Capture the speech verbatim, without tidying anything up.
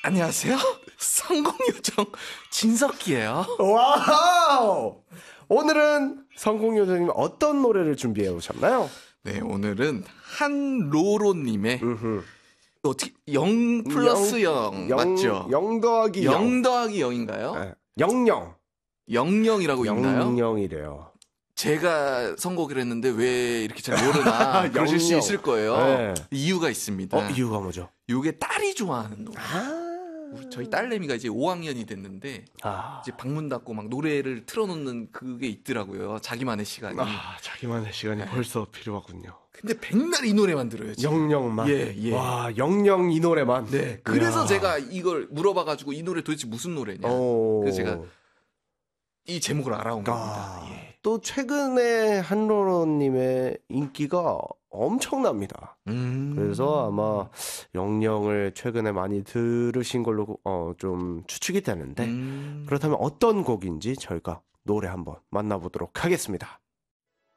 안녕하세요. 성공요정 진석기예요. 와우! 오늘은 성공요정님 어떤 노래를 준비해 오셨나요? 네, 오늘은 한로로님의 음흠. 어떻게 영 플러스 영, 맞죠? 영 더하기 영. 영 더하기 영인가요? 네. 영영. 영영이라고 있나요? 영영이래요. 제가 선곡을 했는데 왜 이렇게 잘 모르나 그러실 수 있을 거예요. 네. 이유가 있습니다. 어, 이유가 뭐죠? 이게 딸이 좋아하는 노래. 아. 우리 저희 딸내미가 이제 오 학년이 됐는데 아. 이제 방문 닫고 막 노래를 틀어놓는 그게 있더라고요. 자기만의 시간이. 아, 자기만의 시간이 네. 벌써 필요하군요. 근데 백날 이 노래만 들어요. 지금. 영영만. 예, 예. 와, 영영 이 노래만. 네. 그래서 이야. 제가 이걸 물어봐가지고 이 노래 도대체 무슨 노래냐. 오. 그래서 제가 이 제목을 알아온 겁니다. 아, 예. 또 최근에 한로로님의 인기가 엄청납니다. 음. 그래서 아마 영영을 최근에 많이 들으신 걸로 어, 좀 추측이 되는데 음. 그렇다면 어떤 곡인지 저희가 노래 한번 만나보도록 하겠습니다.